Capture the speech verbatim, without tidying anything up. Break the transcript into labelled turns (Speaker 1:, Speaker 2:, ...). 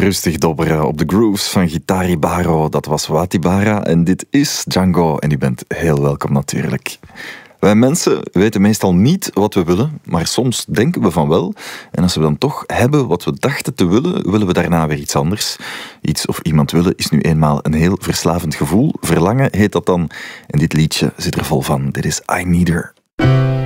Speaker 1: Rustig dobberen op de grooves van Gitari Baro. Dat was Watibara en dit is Django. En u bent heel welkom natuurlijk. Wij mensen weten meestal niet wat we willen, maar soms denken we van wel. En als we dan toch hebben wat we dachten te willen, willen we daarna weer iets anders. Iets of iemand willen is nu eenmaal een heel verslavend gevoel. Verlangen heet dat dan. En dit liedje zit er vol van. Dit is I Need Her.